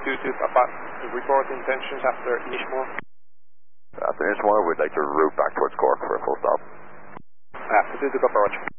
22 Papa, report intentions after Inishmore. After Inishmore, we'd like to route back towards Cork for a full stop. After 22 Papa, Roger.